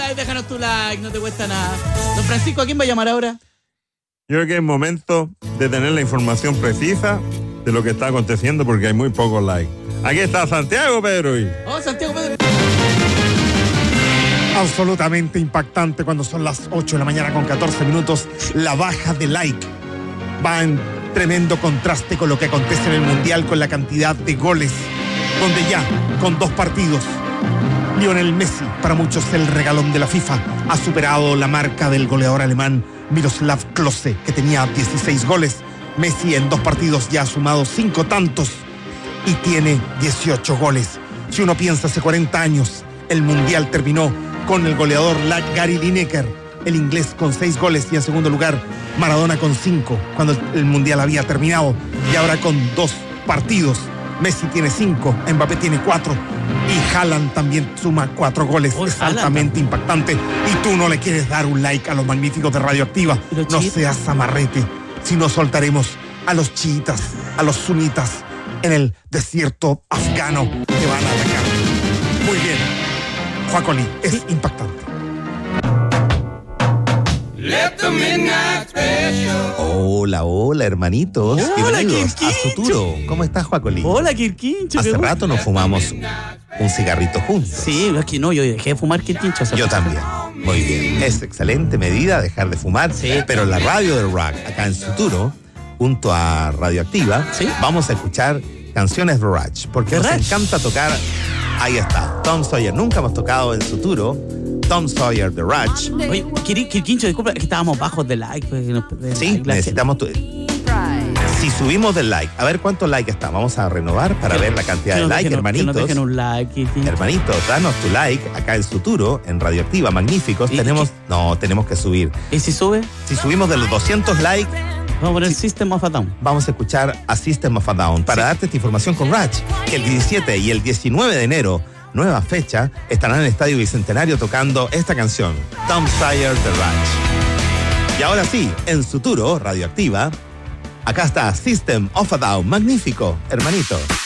like, déjanos tu like, no te cuesta nada. Don Francisco, ¿a quién va a llamar ahora? Yo creo que es momento de tener la información precisa de lo que está aconteciendo porque hay muy pocos likes. Aquí está Santiago Pedro. Oh, Santiago Pedro. Absolutamente impactante cuando son las 8 de la mañana con 14 minutos. La baja de like va en tremendo contraste con lo que acontece en el Mundial, con la cantidad de goles, donde ya, con 2 partidos, Lionel Messi, para muchos el regalón de la FIFA, ha superado la marca del goleador alemán Miroslav Klose, que tenía 16 goles. Messi en 2 partidos ya ha sumado 5 tantos y tiene 18 goles. Si uno piensa, hace 40 años el Mundial terminó con el goleador Gary Lineker, el inglés, con 6 goles, y en segundo lugar Maradona con 5 cuando el Mundial había terminado. Y ahora con 2 partidos Messi tiene 5, Mbappé tiene 4 y Haaland también suma 4 goles. Es altamente impactante. Y tú no le quieres dar un like a los magníficos de Radioactiva. No seas amarrete, si no soltaremos a los chiitas, a los sunitas en el desierto afgano que van a atacar. Muy bien, Juacolí, es impactante. Hola, hermanitos. Hola, bienvenidos a Quirquincho. Futuro. ¿Cómo estás, Juacolí? Hola, Quirquincho. Hace rato nos fumamos un cigarrito juntos. Sí, es que no, yo dejé de fumar Quirquincho. Yo también. Muy bien. Es excelente medida dejar de fumar. Sí. Pero en la radio del rock, acá en Futuro, junto a Radioactiva, ¿Sí? vamos a escuchar canciones de Rush, porque ¿De nos Rush? encanta tocar. Ahí está, Tom Sawyer. Nunca hemos tocado en Futuro Tom Sawyer de Rush. Oye, Quirquincho, disculpa, es que estábamos bajos de like. Pues, Sí, necesitamos si subimos del like, a ver cuántos likes está. Vamos a renovar para ver la cantidad de likes, hermanitos. Que nos dejen un like, Quirquincho. Hermanitos, danos tu like acá en Futuro, en Radioactiva, magníficos. Tenemos que subir. ¿Y si sube? Si subimos de los 200 likes, Vamos a poner System of a Down. vamos a escuchar a System of a Down para darte esta información con Rush, que el 17 y el 19 de enero, nueva fecha, estarán en el Estadio Bicentenario tocando esta canción, Tom Sawyer de Rush. Y ahora sí, en Futuro, Radioactiva, acá está System of a Down, magnífico, hermanito.